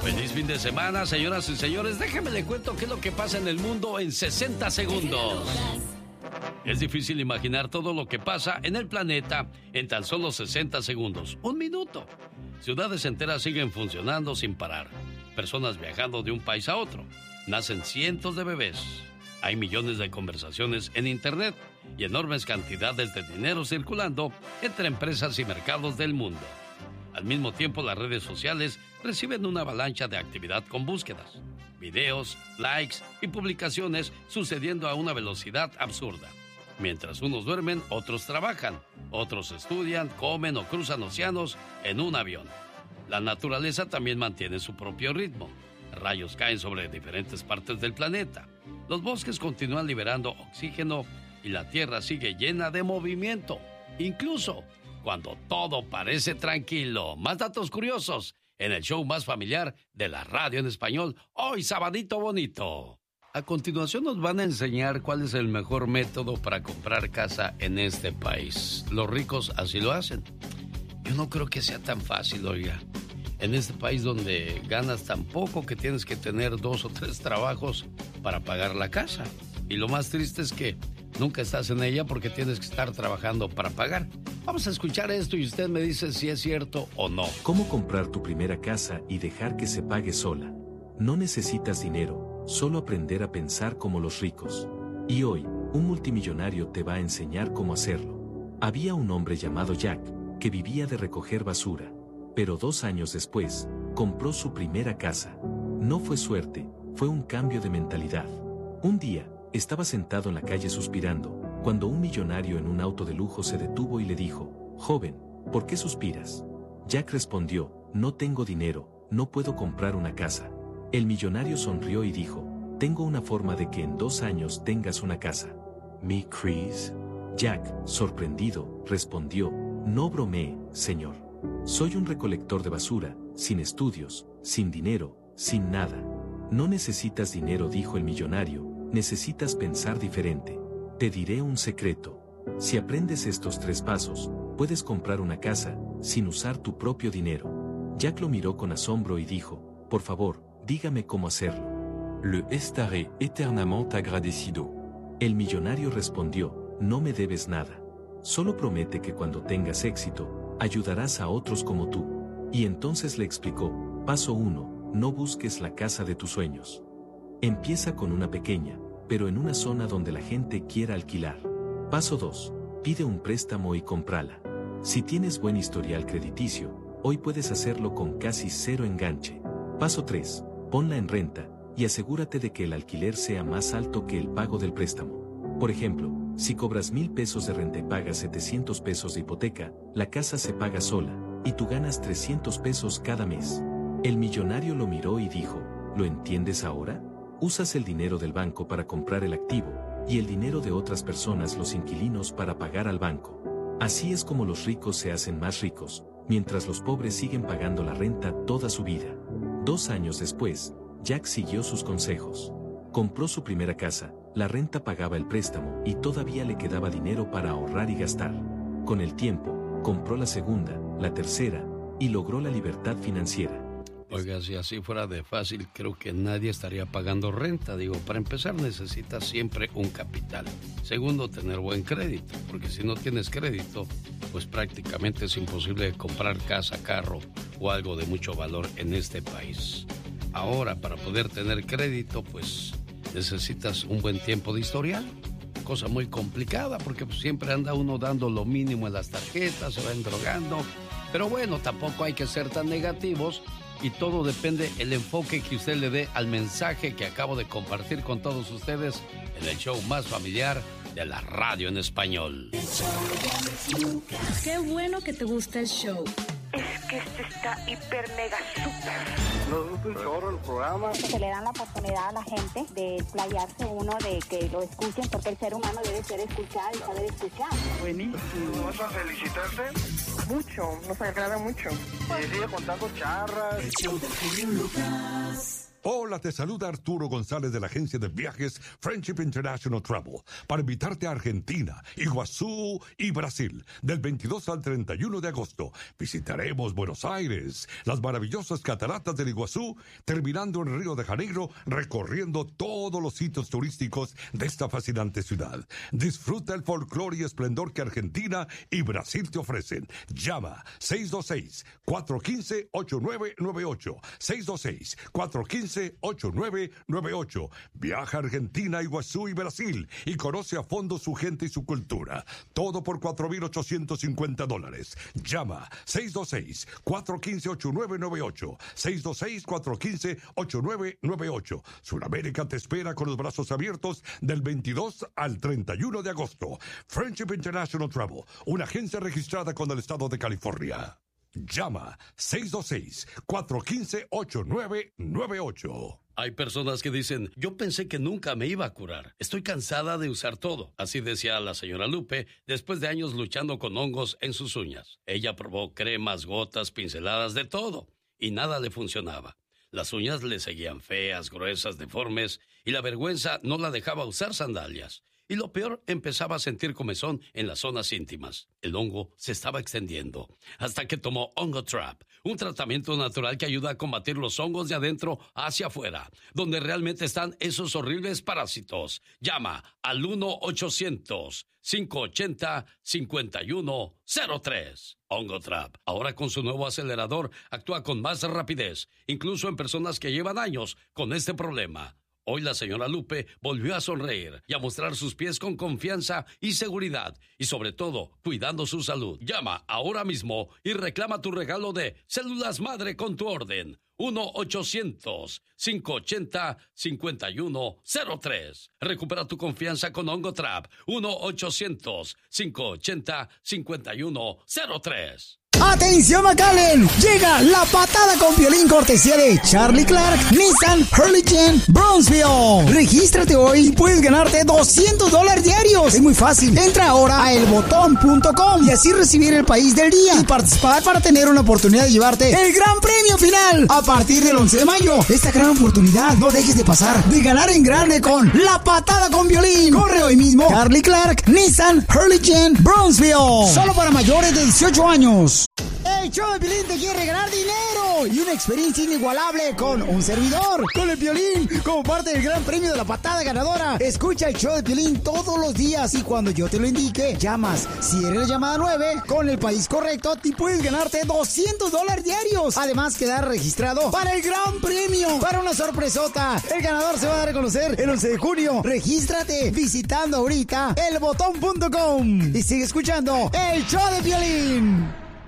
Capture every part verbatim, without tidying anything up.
Feliz fin de semana, señoras y señores. Déjenme le cuento qué es lo que pasa en el mundo en sesenta segundos. Es difícil imaginar todo lo que pasa en el planeta en tan solo sesenta segundos. Un minuto. Ciudades enteras siguen funcionando sin parar. Personas viajando de un país a otro. Nacen cientos de bebés. Hay millones de conversaciones en Internet y enormes cantidades de dinero circulando entre empresas y mercados del mundo. Al mismo tiempo, las redes sociales reciben una avalancha de actividad con búsquedas, videos, likes y publicaciones sucediendo a una velocidad absurda. Mientras unos duermen, otros trabajan, otros estudian, comen o cruzan océanos en un avión. La naturaleza también mantiene su propio ritmo. Rayos caen sobre diferentes partes del planeta. Los bosques continúan liberando oxígeno y la Tierra sigue llena de movimiento, incluso cuando todo parece tranquilo. Más datos curiosos en el show más familiar de la radio en español, hoy sabadito bonito. A continuación nos van a enseñar cuál es el mejor método para comprar casa en este país. Los ricos así lo hacen. Yo no creo que sea tan fácil, oiga. En este país donde ganas tan poco que tienes que tener dos o tres trabajos para pagar la casa. Y lo más triste es que nunca estás en ella porque tienes que estar trabajando para pagar. Vamos a escuchar esto y usted me dice si es cierto o no. ¿Cómo comprar tu primera casa y dejar que se pague sola? No necesitas dinero, solo aprender a pensar como los ricos. Y hoy, un multimillonario te va a enseñar cómo hacerlo. Había un hombre llamado Jack, que vivía de recoger basura. Pero dos años después, compró su primera casa. No fue suerte, fue un cambio de mentalidad. Un día, estaba sentado en la calle suspirando, cuando un millonario en un auto de lujo se detuvo y le dijo: «Joven, ¿por qué suspiras?». Jack respondió: «No tengo dinero, no puedo comprar una casa». El millonario sonrió y dijo: «Tengo una forma de que en dos años tengas una casa». «¿Me crees?». Jack, sorprendido, respondió: «No bromee, señor. Soy un recolector de basura, sin estudios, sin dinero, sin nada». «No necesitas dinero», dijo el millonario, «necesitas pensar diferente. Te diré un secreto. Si aprendes estos tres pasos, puedes comprar una casa, sin usar tu propio dinero». Jack lo miró con asombro y dijo: «Por favor, dígame cómo hacerlo». «Le estaré eternamente agradecido». El millonario respondió: «No me debes nada. Solo promete que cuando tengas éxito, ayudarás a otros como tú». Y entonces le explicó: «Paso uno, no busques la casa de tus sueños. Empieza con una pequeña, pero en una zona donde la gente quiera alquilar. Paso dos, pide un préstamo y cómprala. Si tienes buen historial crediticio, hoy puedes hacerlo con casi cero enganche. Paso tres, ponla en renta, y asegúrate de que el alquiler sea más alto que el pago del préstamo. Por ejemplo, si cobras mil pesos de renta y pagas setecientos pesos de hipoteca, la casa se paga sola, y tú ganas trescientos pesos cada mes». El millonario lo miró y dijo: «¿Lo entiendes ahora? Usas el dinero del banco para comprar el activo, y el dinero de otras personas, los inquilinos, para pagar al banco. Así es como los ricos se hacen más ricos, mientras los pobres siguen pagando la renta toda su vida». Dos años después, Jack siguió sus consejos. Compró su primera casa, la renta pagaba el préstamo y todavía le quedaba dinero para ahorrar y gastar. Con el tiempo, compró la segunda, la tercera, y logró la libertad financiera. Oiga, si así fuera de fácil, creo que nadie estaría pagando renta. Digo, para empezar necesitas siempre un capital. Segundo, tener buen crédito, porque si no tienes crédito, pues prácticamente es imposible comprar casa, carro o algo de mucho valor en este país. Ahora, para poder tener crédito, pues necesitas un buen tiempo de historial. Cosa muy complicada, porque pues, siempre anda uno dando lo mínimo en las tarjetas, se va endrogando. Pero bueno, tampoco hay que ser tan negativos. Y todo depende el enfoque que usted le dé al mensaje que acabo de compartir con todos ustedes en el show más familiar de la radio en español. Qué bueno que te gusta el show. Es que este está hiper mega super. Nos gusta un chorro el programa. Se le dan la oportunidad a la gente de explayarse uno, de que lo escuchen, porque el ser humano debe ser escuchado y saber escuchar. Buenísimo. ¿Vas a felicitarte? Mucho, nos agrada mucho. Y sigue contando charras. El show de Genio Lucas. Hola, te saluda Arturo González de la agencia de viajes Friendship International Travel para invitarte a Argentina, Iguazú y Brasil del veintidós al treinta y uno de agosto. Visitaremos Buenos Aires, las maravillosas cataratas del Iguazú, terminando en Río de Janeiro, recorriendo todos los sitios turísticos de esta fascinante ciudad. Disfruta el folclore y esplendor que Argentina y Brasil te ofrecen. Llama seis dos seis, cuatro uno cinco, ocho nueve nueve ocho, seis dos seis, cuatro uno cinco, ocho nueve nueve ocho. Viaja a Argentina, Iguazú y Brasil y conoce a fondo su gente y su cultura. Todo por cuatro mil ochocientos cincuenta dólares. Llama seis dos seis, cuatro uno cinco, ocho nueve nueve ocho, seis dos seis, cuatro uno cinco, ocho nueve nueve ocho. Sudamérica te espera con los brazos abiertos del veintidós al treinta y uno de agosto. Friendship International Travel, una agencia registrada con el estado de California. Llama seis dos seis, cuatro uno cinco, ocho nueve nueve ocho. Hay personas que dicen, yo pensé que nunca me iba a curar. Estoy cansada de usar todo. Así decía la señora Lupe después de años luchando con hongos en sus uñas. Ella probó cremas, gotas, pinceladas, de todo. Y nada le funcionaba. Las uñas le seguían feas, gruesas, deformes. Y la vergüenza no la dejaba usar sandalias. Y lo peor, empezaba a sentir comezón en las zonas íntimas. El hongo se estaba extendiendo, hasta que tomó Ongotrap, un tratamiento natural que ayuda a combatir los hongos de adentro hacia afuera, donde realmente están esos horribles parásitos. Llama al uno ochocientos, cinco ochenta, cincuenta y uno cero tres. Ongotrap, ahora con su nuevo acelerador, actúa con más rapidez, incluso en personas que llevan años con este problema. Hoy la señora Lupe volvió a sonreír y a mostrar sus pies con confianza y seguridad, y sobre todo, cuidando su salud. Llama ahora mismo y reclama tu regalo de células madre con tu orden. uno ochocientos, cinco ochenta, cincuenta y uno cero tres. Recupera tu confianza con Ongotrap. uno ochocientos, cinco ochenta, cincuenta y uno cero tres. ¡Atención, McAllen! Llega la patada con Piolín, cortesía de Charlie Clark, Nissan Hurricane, Brownsville. Regístrate hoy y puedes ganarte doscientos dólares diarios. Es muy fácil. Entra ahora a el botón punto com y así recibir el país del día y participar para tener una oportunidad de llevarte el gran premio final. A partir del once de mayo, esta gran oportunidad no dejes de pasar, de ganar en grande con la patada con Piolín. Corre hoy mismo. Charlie Clark, Nissan Hurricane, Brownsville. Solo para mayores de dieciocho años. El show de Piolín te quiere ganar dinero y una experiencia inigualable con un servidor, con el Piolín, como parte del gran premio de la patada ganadora. Escucha el show de Piolín todos los días y cuando yo te lo indique, llamas. Si eres la llamada nueve, con el país correcto, te puedes ganarte doscientos dólares diarios. Además, quedar registrado para el gran premio, para una sorpresota. El ganador se va a dar a conocer el once de junio. Regístrate visitando ahorita el botón punto com y sigue escuchando el show de Piolín.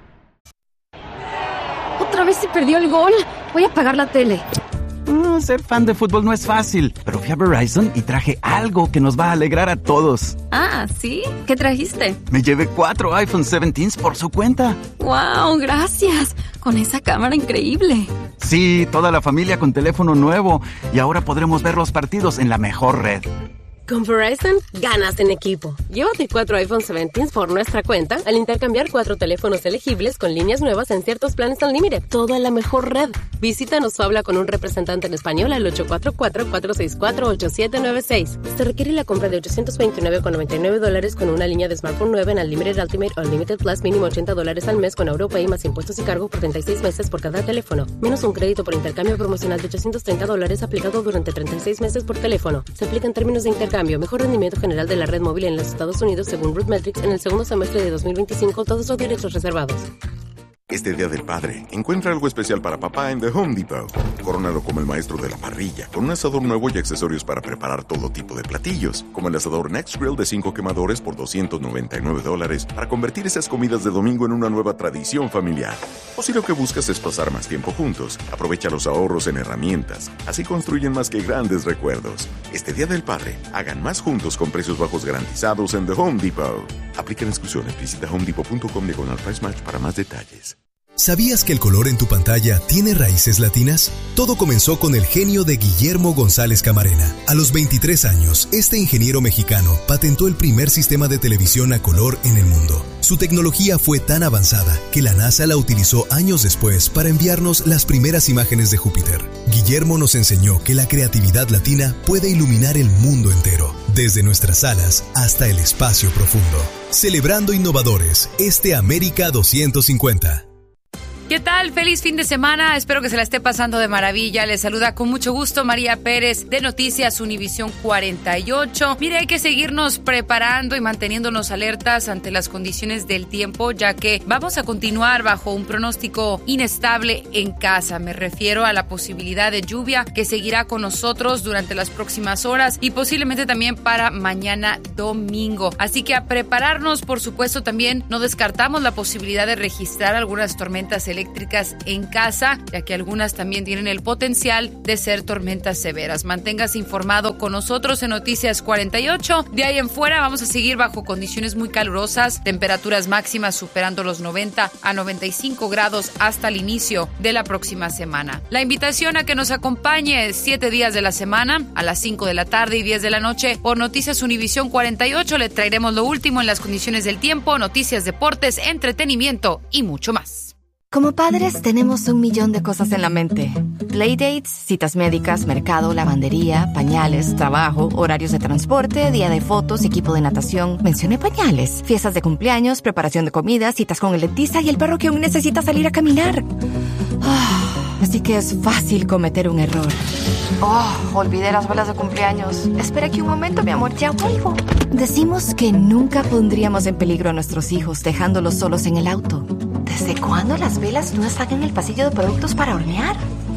Otra vez se perdió el gol. Voy a apagar la tele. No, ser fan de fútbol no es fácil, pero fui a Verizon y traje algo que nos va a alegrar a todos. Ah, ¿sí? ¿Qué trajiste? Me llevé cuatro iPhone diecisiete por su cuenta. ¡Wow! Gracias. Con esa cámara increíble. Sí, toda la familia con teléfono nuevo y ahora podremos ver los partidos en la mejor red. Con Verizon, ganas en equipo. Llévate cuatro iPhone diecisiete por nuestra cuenta al intercambiar cuatro teléfonos elegibles con líneas nuevas en ciertos planes Unlimited. Todo en la mejor red. Visítanos o habla con un representante en español al ocho cuatro cuatro, cuatro seis cuatro, ocho siete nueve seis. Se requiere la compra de ochocientos veintinueve con noventa y nueve dólares con una línea de smartphone nueva en Unlimited Ultimate o Unlimited Plus, mínimo ochenta dólares al mes con AutoPay más impuestos y cargos por treinta y seis meses por cada teléfono. Menos un crédito por intercambio promocional de ochocientos treinta dólares aplicado durante treinta y seis meses por teléfono. Se aplica en términos de intercambio. Mejor rendimiento general de la red móvil en los Estados Unidos según RootMetrics en el segundo semestre de dos mil veinticinco. Todos los derechos reservados. Este Día del Padre, encuentra algo especial para papá en The Home Depot. Córonalo como el maestro de la parrilla, con un asador nuevo y accesorios para preparar todo tipo de platillos, como el asador Next Grill de cinco quemadores por doscientos noventa y nueve dólares, para convertir esas comidas de domingo en una nueva tradición familiar. O si lo que buscas es pasar más tiempo juntos, aprovecha los ahorros en herramientas. Así construyen más que grandes recuerdos. Este Día del Padre, hagan más juntos con precios bajos garantizados en The Home Depot. Aplican exclusiones. Visita home depot punto com diagonal price match para más detalles. ¿Sabías que el color en tu pantalla tiene raíces latinas? Todo comenzó con el genio de Guillermo González Camarena. A los veintitrés años, este ingeniero mexicano patentó el primer sistema de televisión a color en el mundo. Su tecnología fue tan avanzada que la NASA la utilizó años después para enviarnos las primeras imágenes de Júpiter. Guillermo nos enseñó que la creatividad latina puede iluminar el mundo entero, desde nuestras salas hasta el espacio profundo. Celebrando innovadores, este América doscientos cincuenta. ¿Qué tal? Feliz fin de semana. Espero que se la esté pasando de maravilla. Les saluda con mucho gusto María Pérez de Noticias Univisión cuarenta y ocho. Mire, hay que seguirnos preparando y manteniéndonos alertas ante las condiciones del tiempo, ya que vamos a continuar bajo un pronóstico inestable en casa. Me refiero a la posibilidad de lluvia que seguirá con nosotros durante las próximas horas y posiblemente también para mañana domingo. Así que a prepararnos, por supuesto, también no descartamos la posibilidad de registrar algunas tormentas eléctricas eléctricas en casa, ya que algunas también tienen el potencial de ser tormentas severas. Manténgase informado con nosotros en Noticias cuarenta y ocho. De ahí en fuera vamos a seguir bajo condiciones muy calurosas, temperaturas máximas superando los noventa a noventa y cinco grados hasta el inicio de la próxima semana. La invitación a que nos acompañe siete días de la semana a las cinco de la tarde y diez de la noche por Noticias Univisión cuarenta y ocho. Le traeremos lo último en las condiciones del tiempo, noticias, deportes, entretenimiento y mucho más. Como padres tenemos un millón de cosas en la mente. Playdates, citas médicas, mercado, lavandería, pañales, trabajo, horarios de transporte, día de fotos, equipo de natación. Mencioné pañales. Fiestas de cumpleaños, preparación de comida, citas con el dentista y el perro que aún necesita salir a caminar. Oh, así que es fácil cometer un error. Oh, olvidé las velas de cumpleaños. Espera aquí un momento, mi amor, ya vuelvo. Decimos que nunca pondríamos en peligro a nuestros hijos dejándolos solos en el auto. ¿Desde cuándo las velas no están en el pasillo de productos para hornear?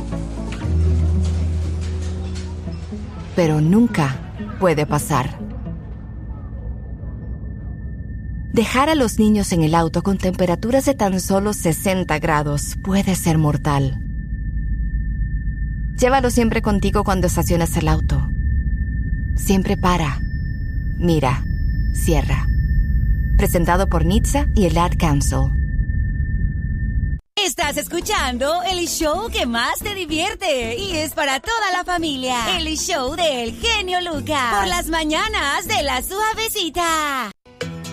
Pero nunca puede pasar. Dejar a los niños en el auto con temperaturas de tan solo sesenta grados puede ser mortal. Llévalo siempre contigo cuando estaciones el auto. Siempre para, mira, cierra. Presentado por N H T S A y el Ad Council. Estás escuchando el show que más te divierte y es para toda la familia. El show del genio Lucas. Por las mañanas de La Suavecita.